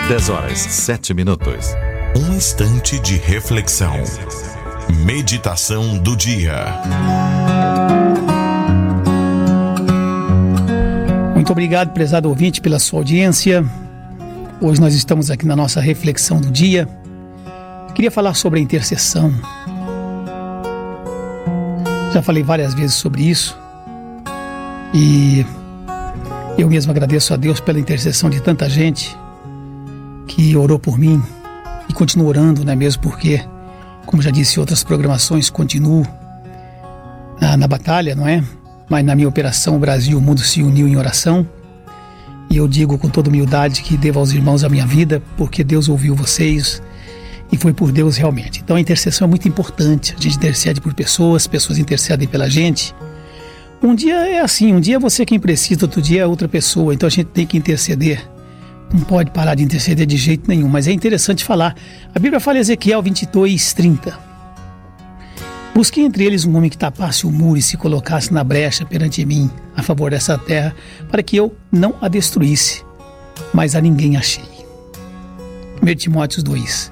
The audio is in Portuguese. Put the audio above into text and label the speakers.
Speaker 1: 10h07.
Speaker 2: Um instante de reflexão. Meditação do dia.
Speaker 3: Muito obrigado, prezado ouvinte, pela sua audiência. Hoje nós estamos aqui na nossa reflexão do dia. Queria falar sobre a intercessão. Já falei várias vezes sobre isso. E eu mesmo agradeço a Deus pela intercessão de tanta gente que orou por mim e continua orando, não é mesmo? Porque, como já disse em outras programações, continuo na batalha, não é? Mas na minha operação, o Brasil e o mundo se uniu em oração. E eu digo com toda humildade que devo aos irmãos a minha vida, porque Deus ouviu vocês e foi por Deus realmente. Então a intercessão é muito importante. A gente intercede por pessoas intercedem pela gente. Um dia é assim, um dia é você quem precisa, outro dia é outra pessoa. Então a gente tem que interceder. Não pode parar de interceder de jeito nenhum, mas é interessante falar. A Bíblia fala em Ezequiel 22:30. Busquei entre eles um homem que tapasse o muro e se colocasse na brecha perante mim, a favor dessa terra, para que eu não a destruísse, mas a ninguém achei. 1 Timóteo 2.